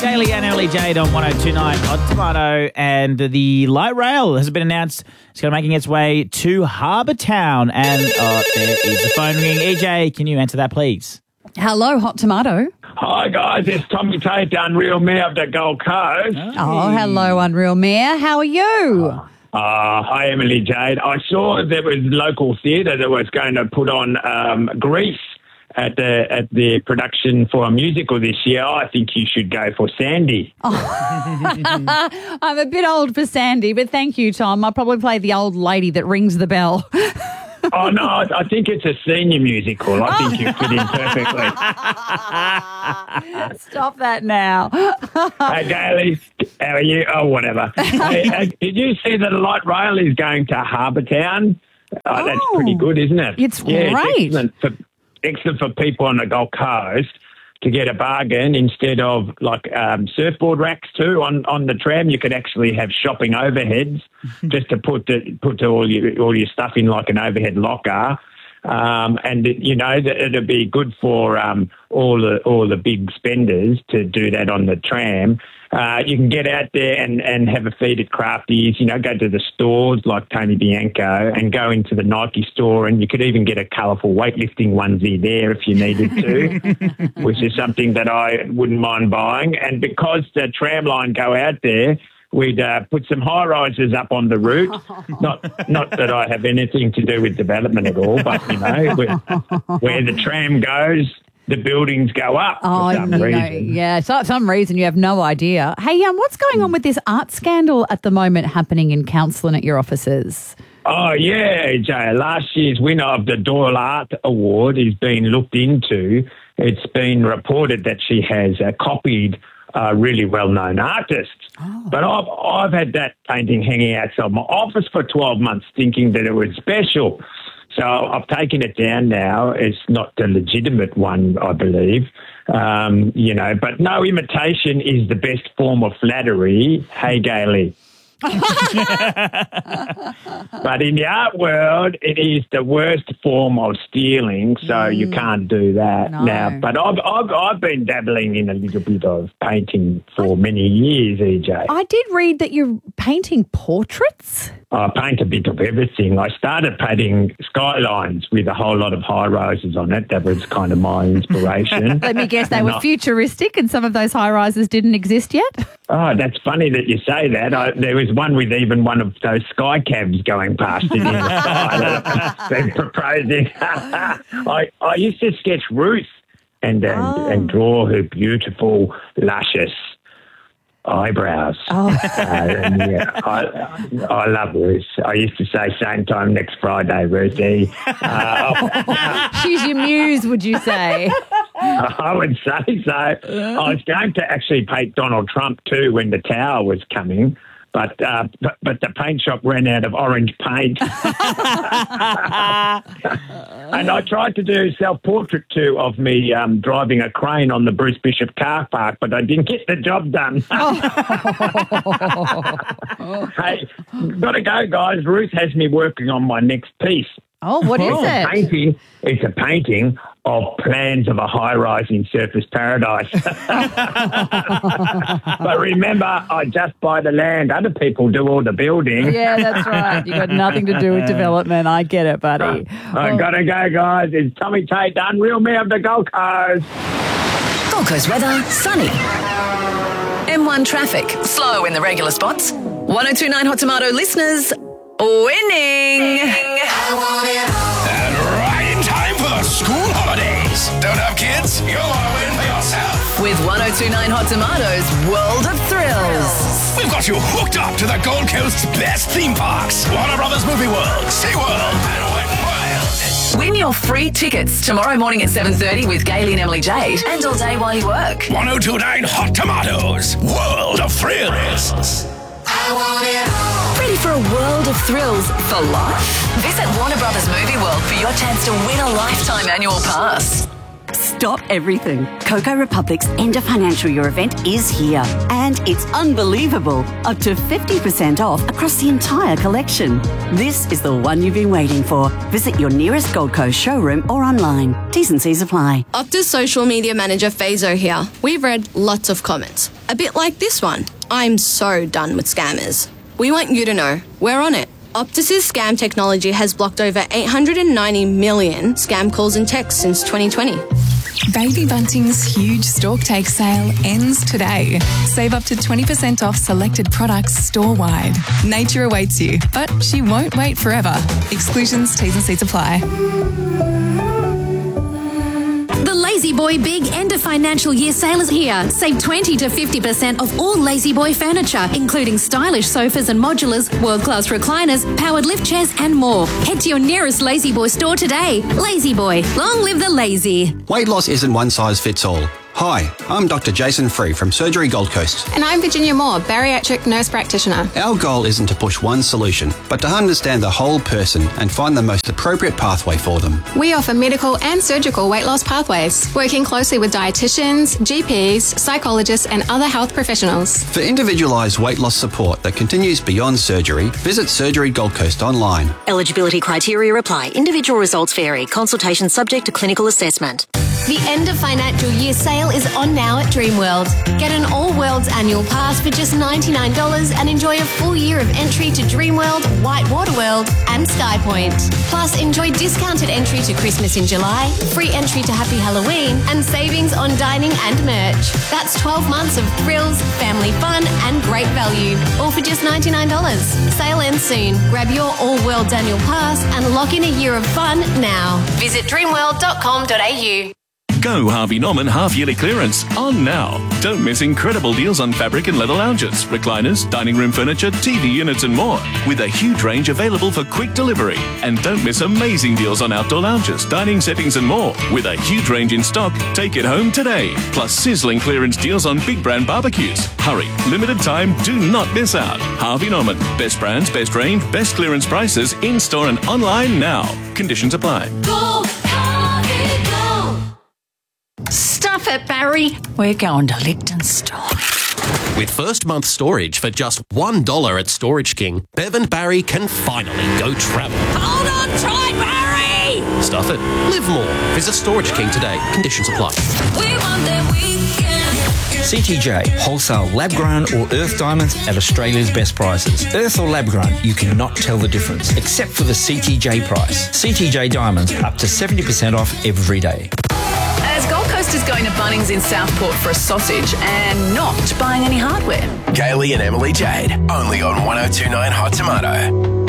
Daily and Emily Jade on 102.9 Hot Tomato, and the light rail has been announced. It's going to be making its way to Harbour Town, and there is the phone ringing. EJ, can you answer that, please? Hello, Hot Tomato. Hi guys, it's Tommy Tate, Unreal Mayor of the Gold Coast. Oh, hello, Unreal Mayor. How are you? Hi Emily Jade. I saw there was local theatre that was going to put on Grease at the production for a musical this year. I think you should go for Sandy. I'm a bit old for Sandy, but thank you, Tom. I'll probably play the old lady that rings the bell. Oh, no, I think it's a senior musical. I think you fit in perfectly. Stop that now. Hey, Gailey, how are you? Oh, whatever. Hey, did you see that a light rail is going to Harbour Town? That's pretty good, isn't it? It's great. It's excellent for people on the Gold Coast to get a bargain. Instead of like surfboard racks too on the tram, you could actually have shopping overheads just to put all your stuff in like an overhead locker. And it'd be good for all the big spenders to do that on the tram. You can get out there and have a feed at Crafties, go to the stores like Tony Bianco and go into the Nike store, and you could even get a colourful weightlifting onesie there if you needed to, which is something that I wouldn't mind buying. And because the tram line go out there, we'd put some high-rises up on the route. Not that I have anything to do with development at all, but, where the tram goes, the buildings go up for some reason. Yeah, for some reason you have no idea. Hey, what's going on with this art scandal at the moment happening in Council and at your offices? Oh, yeah, Jay. Last year's winner of the Doyle Art Award is being looked into. It's been reported that she has copied a really well-known artist. Oh. But I've had that painting hanging outside my office for 12 months thinking that it was special. So I've taken it down now. It's not the legitimate one, I believe. But no, imitation is the best form of flattery. Hey, Gailey. But in the art world, it is the worst form of stealing, so you can't do that now. But I've been dabbling in a little bit of painting for many years, EJ. I did read that you're painting portraits. I paint a bit of everything. I started painting skylines with a whole lot of high rises on it. That was kind of my inspiration. Let me guess, they were futuristic and some of those high rises didn't exist yet? Oh, that's funny that you say that. There was one with even one of those sky cabs going past it in the sky that they're proposing. I used to sketch Ruth and draw her beautiful, luscious eyebrows. I love Ruth. I used to say same time next Friday, Ruthie. She's your muse, would you say? I would say so. I was going to actually paint Donald Trump too when the tower was coming. But the paint shop ran out of orange paint. And I tried to do self-portrait too of me driving a crane on the Bruce Bishop car park, but I didn't get the job done. Hey, gotta go, guys. Ruth has me working on my next piece. Oh, what is it? It's a painting of plans of a high-rise in Surfers Paradise. But remember, I just buy the land. Other people do all the building. Yeah, that's right. You got nothing to do with development. I get it, buddy. I gotta go, guys. It's Tommy Tate, the Unreal Mayor of the Gold Coast. Gold Coast weather, sunny. M1 traffic, slow in the regular spots. 102.9 Hot Tomato listeners, winning. And right in time for the school holidays. Don't have kids? You'll want to win for yourself. With 102.9 Hot Tomatoes World of Thrills. We've got you hooked up to the Gold Coast's best theme parks. Warner Brothers Movie World, SeaWorld, and Wet n Wild. Win your free tickets tomorrow morning at 7:30 with Gailey and Emily Jade, and all day while you work. 102.9 Hot Tomatoes World of Thrills. Ready for a world of thrills for life? Visit Warner Brothers Movie World for your chance to win a lifetime annual pass. Stop everything. Coco Republic's end of financial year event is here. And it's unbelievable. Up to 50% off across the entire collection. This is the one you've been waiting for. Visit your nearest Gold Coast showroom or online. T's and C's apply. Optus social media manager Fazo here. We've read lots of comments. A bit like this one. I'm so done with scammers. We want you to know we're on it. Optus's scam technology has blocked over 890 million scam calls and texts since 2020. Baby Bunting's huge Stork Take sale ends today. Save up to 20% off selected products store-wide. Nature awaits you, but she won't wait forever. Exclusions, T's and C's apply. The Lazy Boy Big End of Financial Year sale is here. Save 20 to 50% off all Lazy Boy furniture, including stylish sofas and modulars, world-class recliners, powered lift chairs and more. Head to your nearest Lazy Boy store today. Lazy Boy, long live the lazy. Weight loss isn't one size fits all. Hi, I'm Dr. Jason Free from Surgery Gold Coast. And I'm Virginia Moore, bariatric nurse practitioner. Our goal isn't to push one solution, but to understand the whole person and find the most appropriate pathway for them. We offer medical and surgical weight loss pathways, working closely with dietitians, GPs, psychologists and other health professionals. For individualised weight loss support that continues beyond surgery, visit Surgery Gold Coast online. Eligibility criteria apply. Individual results vary. Consultation subject to clinical assessment. The End of Financial Year sale is on now at Dreamworld. Get an All Worlds annual pass for just $99 and enjoy a full year of entry to Dreamworld, Whitewater World and SkyPoint. Plus, enjoy discounted entry to Christmas in July, free entry to Happy Halloween and savings on dining and merch. That's 12 months of thrills, family fun and great value, all for just $99. Sale ends soon. Grab your All Worlds annual pass and lock in a year of fun now. Visit dreamworld.com.au. Go Harvey Norman half-yearly clearance on now. Don't miss incredible deals on fabric and leather lounges, recliners, dining room furniture, TV units and more, with a huge range available for quick delivery. And don't miss amazing deals on outdoor lounges, dining settings and more, with a huge range in stock. Take it home today. Plus sizzling clearance deals on big brand barbecues. Hurry, limited time, do not miss out. Harvey Norman, best brands, best range, best clearance prices, in-store and online now. Conditions apply. Go, Harvey, go! Stuff it, Barry. We're going to Licton Store. With first month storage for just $1 at Storage King, Bev and Barry can finally go travel. Hold on tight, Barry! Stuff it. Live more. Visit Storage King today. Conditions apply. We want them weekend. CTJ, wholesale lab-grown or earth diamonds at Australia's best prices. Earth or lab-grown, you cannot tell the difference, except for the CTJ price. CTJ diamonds, up to 70% off every day. As Gold Coast is going to Bunnings in Southport for a sausage and not buying any hardware. Kaylee and Emily Jade, only on 102.9 Hot Tomato.